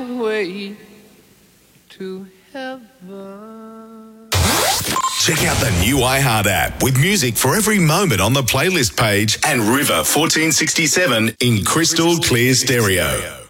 way to heaven. Check out the new iHeart app with music for every moment on the playlist page and River 1467 in crystal clear stereo.